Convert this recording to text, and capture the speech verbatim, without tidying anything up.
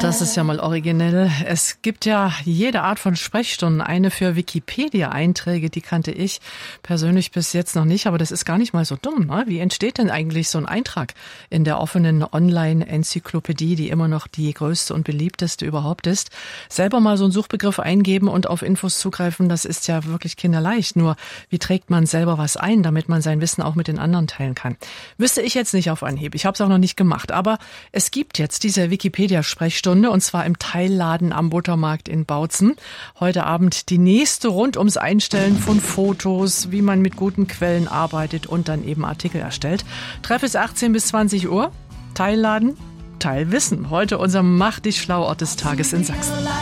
Das ist ja mal originell. Es gibt ja jede Art von Sprechstunden. Eine für Wikipedia-Einträge, die kannte ich persönlich bis jetzt noch nicht, aber das ist gar nicht mal so dumm, ne? Wie entsteht denn eigentlich so ein Eintrag in der offenen Online-Enzyklopädie, die immer noch die größte und beliebteste überhaupt ist? Selber mal so einen Suchbegriff eingeben und auf Infos zugreifen, das ist ja wirklich kinderleicht. Nur, wie trägt man selber was ein, damit man sein Wissen auch mit den anderen teilen kann? Wüsste ich jetzt nicht auf Anhieb. Ich habe es auch noch nicht gemacht, aber es gibt jetzt diese Wikipedia-Sprechstunde, und zwar im Teilladen am Buttermarkt in Bautzen. Heute Abend die nächste rund ums Einstellen von Fotos, wie man mit guten Quellen arbeitet und dann eben Artikel erstellt. Treff ist achtzehn bis zwanzig Uhr. Teilladen, Teilwissen. Heute unser Mach dich schlau Ort des Tages in Sachsen.